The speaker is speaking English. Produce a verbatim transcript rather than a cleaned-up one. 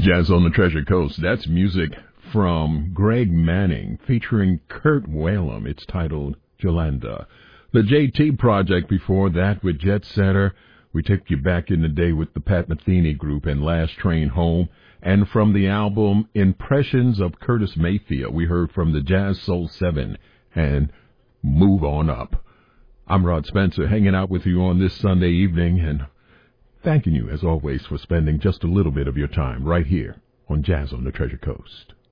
Jazz on the Treasure Coast. That's music from Greg Manning featuring Kurt Whalum. It's titled Jolanda. The J T Project before that with Jet Setter. We took you back in the day with the Pat Metheny Group and Last Train Home. And from the album Impressions of Curtis Mayfield, we heard from the Jazz Soul seven and Move On Up. I'm Rod Spencer, hanging out with you on this Sunday evening and thanking you, as always, for spending just a little bit of your time right here on Jazz on the Treasure Coast.